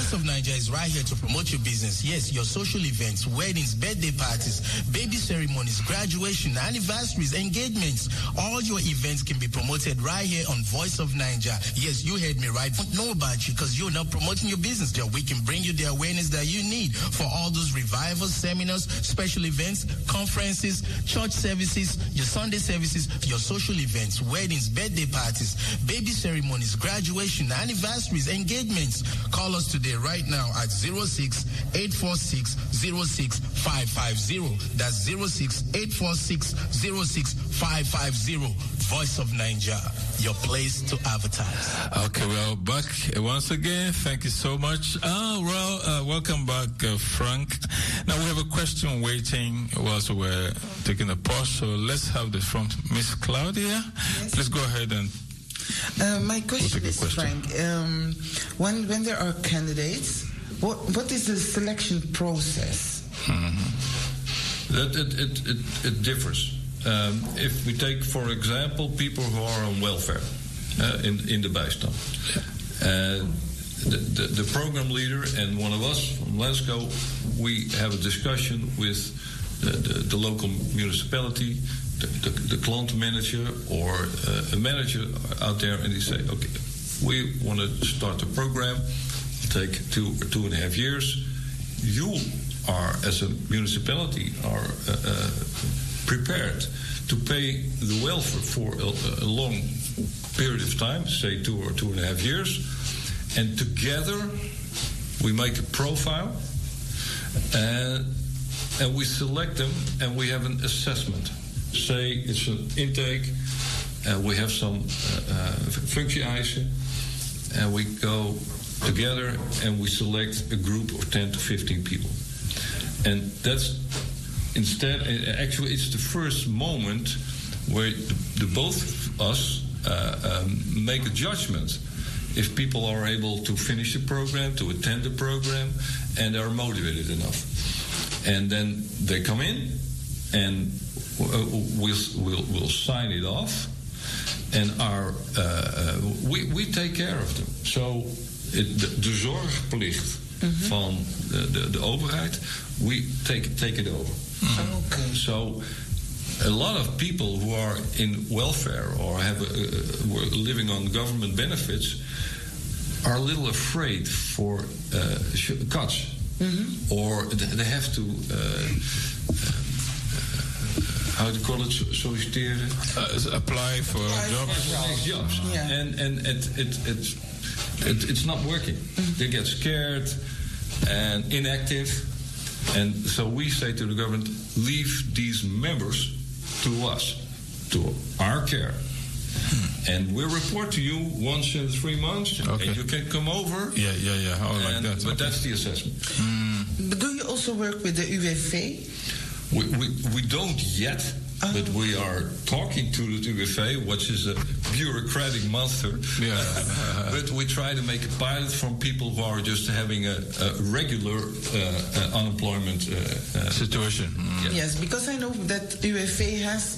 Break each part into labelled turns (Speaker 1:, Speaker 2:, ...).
Speaker 1: Voice of Nigeria is right here to promote your business. Yes, your social events, weddings, birthday parties, baby ceremonies, graduation, anniversaries, engagements. All your events can be promoted right here on Voice of Nigeria. Yes, you heard me right. Don't know about you because you're not promoting your business there. We can bring you the awareness that you need for all those revivals, seminars, special events, conferences, church services, your Sunday services, your social events, weddings, birthday parties, baby ceremonies, graduation, anniversaries, engagements. Call us today right now at 06-846-06550. That's 06-846-06550. Voice of Nigeria, your place to advertise.
Speaker 2: Okay, well, back once again. Thank you so much. Welcome back, Frank. Now we have a question waiting whilst we're taking a pause. So let's have this from Miss Claudia. Yes. Please go ahead and.
Speaker 3: My question is, Frank, when there are candidates, what is the selection process?
Speaker 4: It differs. If we take, for example, people who are on welfare in the bijstand, the program leader and one of us from Lesco, we have a discussion with the local municipality, the plant manager or a manager out there, and they say, okay, we want to start the program. It'll take 2.5 years. You are, as a municipality, are prepared to pay the welfare for a long period of time, say 2 or 2.5 years, and together we make a profile and we select them and we have an assessment. Say it's an intake, we have some functie-eisen, and we go together and we select a group of 10 to 15 people. And that's instead, actually, it's the first moment where the both of us make a judgment if people are able to finish the program, to attend the program, and are motivated enough. And then they come in, and we'll sign it off, and we take care of them. So de zorgplicht van de overheid, we take it over.
Speaker 3: Okay.
Speaker 4: So a lot of people who are in welfare or were living on government benefits are a little afraid for cuts, or they have to how do you call it? Solliciteren?
Speaker 2: Apply for jobs.
Speaker 4: Yeah. And it's not working. They get scared and inactive. And so we say to the government, leave these members to us, to our care. And we'll report to you once in 3 months, and you can come over.
Speaker 2: Yeah. Like that.
Speaker 4: But that's the assessment.
Speaker 3: But do you also work with the UWV?
Speaker 4: We don't yet, but we are talking to the UWV, which is a bureaucratic monster.
Speaker 2: Yeah.
Speaker 4: But we try to make a pilot from people who are just having a regular unemployment
Speaker 2: situation.
Speaker 3: Yes, because I know that UWV has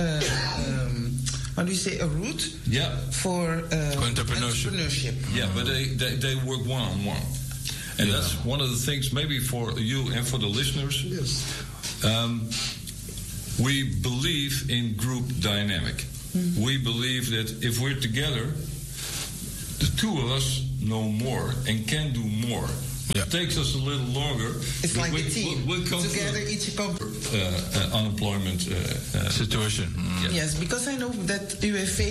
Speaker 3: a route for entrepreneurship.
Speaker 4: Yeah, but they work one-on-one. And that's one of the things, maybe for you and for the listeners.
Speaker 3: Yes.
Speaker 4: We believe in group dynamic. We believe that if we're together, the two of us know more and can do more.
Speaker 2: Yeah.
Speaker 4: It takes us a little longer.
Speaker 3: It's like a team.
Speaker 4: We'll come
Speaker 3: together, each
Speaker 4: unemployment
Speaker 2: situation.
Speaker 3: Yes, because I know that UWV